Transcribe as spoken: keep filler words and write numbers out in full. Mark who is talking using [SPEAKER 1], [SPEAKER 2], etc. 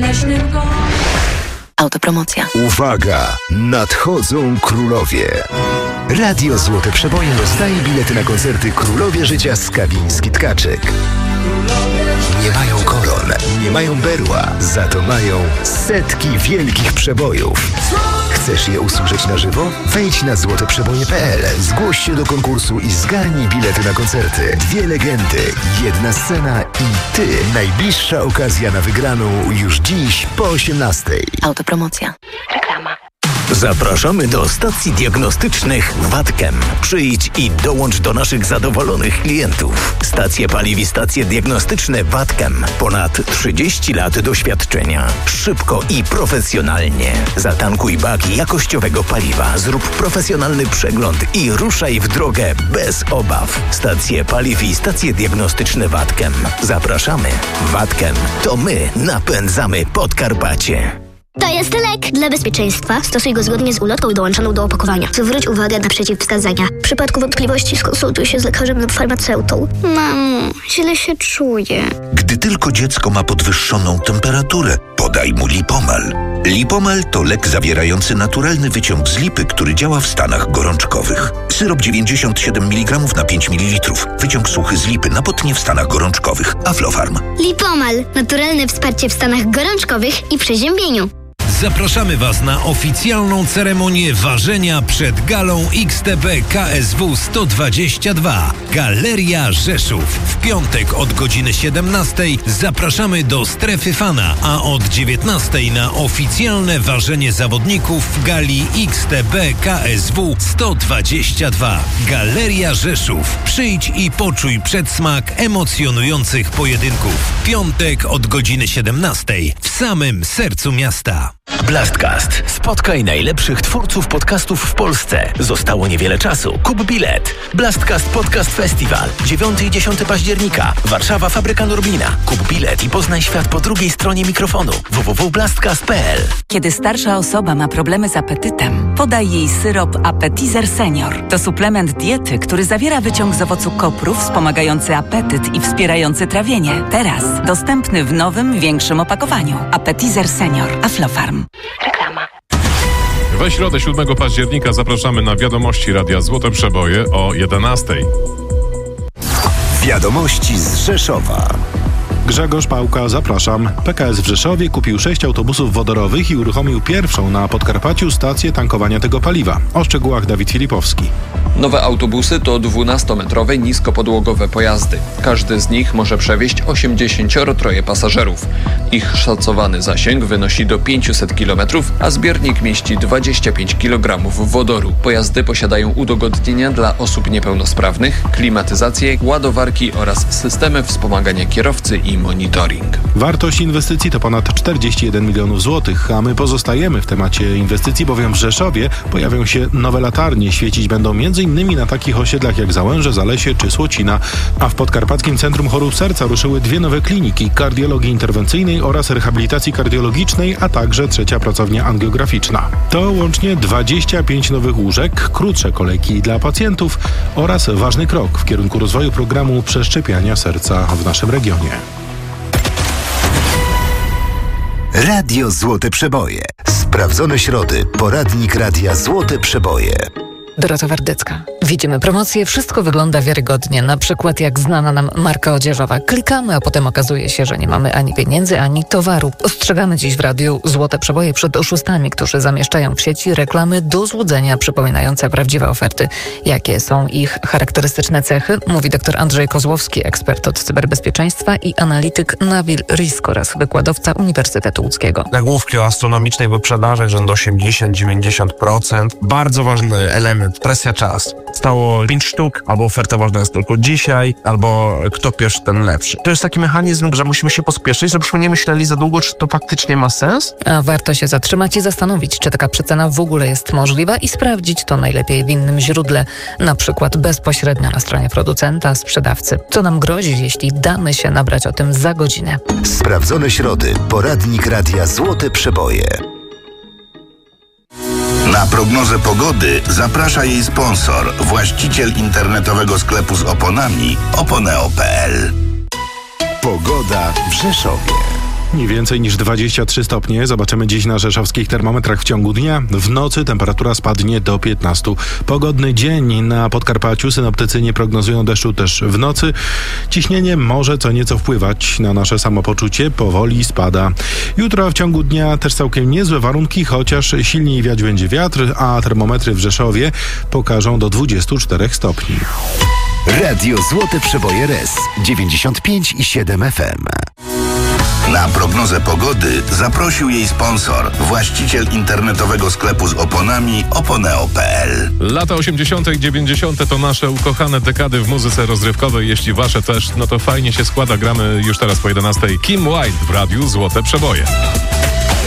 [SPEAKER 1] leśnym go.
[SPEAKER 2] Autopromocja.
[SPEAKER 3] Uwaga! Nadchodzą królowie. Radio Złote Przeboje rozdaje bilety na koncerty Królowie Życia Skawiński-Tkaczyk. Nie mają koron, nie mają berła, za to mają setki wielkich przebojów. Chcesz je usłyszeć na żywo? Wejdź na złote przeboje kropka pe el, zgłoś się do konkursu i zgarnij bilety na koncerty. Dwie legendy, jedna scena i ty. Najbliższa okazja na wygraną już dziś po osiemnastej.
[SPEAKER 2] Autopromocja. Reklama.
[SPEAKER 4] Zapraszamy do stacji diagnostycznych Watkem. Przyjdź i dołącz do naszych zadowolonych klientów. Stacje paliw i stacje diagnostyczne Watkem. Ponad trzydzieści lat doświadczenia. Szybko i profesjonalnie. Zatankuj baki jakościowego paliwa, zrób profesjonalny przegląd i ruszaj w drogę bez obaw. Stacje paliw i stacje diagnostyczne Watkem. Zapraszamy. Watkem to my napędzamy Podkarpacie.
[SPEAKER 5] To jest lek. Dla bezpieczeństwa stosuj go zgodnie z ulotką dołączoną do opakowania. Zwróć uwagę na przeciwwskazania. W przypadku wątpliwości skonsultuj się z lekarzem lub farmaceutą. Mamo, źle się czuję.
[SPEAKER 6] Gdy tylko dziecko ma podwyższoną temperaturę, podaj mu Lipomal. Lipomal to lek zawierający naturalny wyciąg z lipy, który działa w stanach gorączkowych. Syrop dziewięćdziesiąt siedem miligramów na pięć mililitrów. Wyciąg suchy z lipy na potnie w stanach gorączkowych. Aflofarm.
[SPEAKER 5] Lipomal. Naturalne wsparcie w stanach gorączkowych i przeziębieniu.
[SPEAKER 7] Zapraszamy Was na oficjalną ceremonię ważenia przed galą X T B K S W sto dwadzieścia dwa. Galeria Rzeszów. W piątek od godziny siedemnastej zapraszamy do Strefy Fana, a od dziewiętnastej na oficjalne ważenie zawodników w gali X T B K S W sto dwadzieścia dwa. Galeria Rzeszów. Przyjdź i poczuj przedsmak emocjonujących pojedynków. Piątek od godziny siedemnastej w samym sercu miasta.
[SPEAKER 4] Blastcast. Spotkaj najlepszych twórców podcastów w Polsce. Zostało niewiele czasu. Kup bilet. Blastcast Podcast Festival. dziewiątego i dziesiątego października. Warszawa, Fabryka Norbina. Kup bilet i poznaj świat po drugiej stronie mikrofonu. w w w kropka blastcast kropka pe el.
[SPEAKER 2] Kiedy starsza osoba ma problemy z apetytem, podaj jej syrop Appetizer Senior. To suplement diety, który zawiera wyciąg z owocu kopru wspomagający apetyt i wspierający trawienie. Teraz dostępny w nowym, większym opakowaniu. Appetizer Senior. Aflofarm. Reklama.
[SPEAKER 8] We środę siódmego października zapraszamy na Wiadomości Radia Złote Przeboje o jedenastej.
[SPEAKER 3] Wiadomości z Rzeszowa.
[SPEAKER 9] Grzegorz Pałka, zapraszam. P K S w Rzeszowie kupił sześć autobusów wodorowych i uruchomił pierwszą na Podkarpaciu stację tankowania tego paliwa. O szczegółach Dawid Filipowski.
[SPEAKER 10] Nowe autobusy to dwunastometrowe, niskopodłogowe pojazdy. Każdy z nich może przewieźć osiemdziesiąt trzy pasażerów. Ich szacowany zasięg wynosi do pięćset kilometrów, a zbiornik mieści dwadzieścia pięć kilogramów wodoru. Pojazdy posiadają udogodnienia dla osób niepełnosprawnych, klimatyzację, ładowarki oraz systemy wspomagania kierowcy i monitoring.
[SPEAKER 9] Wartość inwestycji to ponad czterdzieści jeden milionów złotych, a my pozostajemy w temacie inwestycji, bowiem w Rzeszowie pojawią się nowe latarnie. Świecić będą m.in. na takich osiedlach jak Załęże, Zalesie czy Słocina, a w Podkarpackim Centrum Chorób Serca ruszyły dwie nowe kliniki kardiologii interwencyjnej oraz rehabilitacji kardiologicznej, a także trzecia pracownia angiograficzna. To łącznie dwadzieścia pięć nowych łóżek, krótsze kolejki dla pacjentów oraz ważny krok w kierunku rozwoju programu przeszczepiania serca w naszym regionie.
[SPEAKER 3] Radio Złote Przeboje. Sprawdzone środy. Poradnik Radia Złote Przeboje.
[SPEAKER 11] Dorota Wardecka. Widzimy promocję, wszystko wygląda wiarygodnie. Na przykład jak znana nam marka odzieżowa. Klikamy, a potem okazuje się, że nie mamy ani pieniędzy, ani towaru. Ostrzegamy dziś w radiu Złote Przeboje przed oszustami, którzy zamieszczają w sieci reklamy do złudzenia przypominające prawdziwe oferty. Jakie są ich charakterystyczne cechy? Mówi dr Andrzej Kozłowski, ekspert od cyberbezpieczeństwa i analityk Nabil Risk oraz wykładowca Uniwersytetu Łódzkiego.
[SPEAKER 12] Nagłówki o astronomicznej wyprzedaży rzędu osiemdziesiąt do dziewięćdziesięciu procent. Bardzo ważny element. Presja czas. Stało pięć sztuk, albo oferta ważna jest tylko dzisiaj, albo kto pierwszy, ten lepszy. To jest taki mechanizm, że musimy się pospieszyć, żebyśmy nie myśleli za długo, czy to faktycznie ma sens.
[SPEAKER 11] A warto się zatrzymać i zastanowić, czy taka przecena w ogóle jest możliwa i sprawdzić to najlepiej w innym źródle, na przykład bezpośrednio na stronie producenta, sprzedawcy. Co nam grozi, jeśli damy się nabrać o tym za godzinę?
[SPEAKER 3] Sprawdzone środy. Poradnik Radia Złote Przeboje.
[SPEAKER 13] Na prognozę pogody zaprasza jej sponsor, właściciel internetowego sklepu z oponami oponeo kropka pe el.
[SPEAKER 3] Pogoda w Rzeszowie.
[SPEAKER 9] Nie więcej niż dwadzieścia trzy stopnie zobaczymy dziś na rzeszowskich termometrach w ciągu dnia. W nocy temperatura spadnie do piętnastu. Pogodny dzień na Podkarpaciu. Synoptycy nie prognozują deszczu też w nocy. Ciśnienie może co nieco wpływać na nasze samopoczucie. Powoli spada. Jutro w ciągu dnia też całkiem niezłe warunki, chociaż silniej wiać będzie wiatr, a termometry w Rzeszowie pokażą do dwudziestu czterech stopni.
[SPEAKER 3] Radio Złote Przeboje R E S dziewięćdziesiąt pięć i siedem F M.
[SPEAKER 13] Na prognozę pogody zaprosił jej sponsor, właściciel internetowego sklepu z oponami oponeo kropka p l.
[SPEAKER 8] Lata osiemdziesiąte i dziewięćdziesiąte to nasze ukochane dekady w muzyce rozrywkowej. Jeśli wasze też, no to fajnie się składa. Gramy już teraz po jedenastej Kim Wilde w Radiu Złote Przeboje.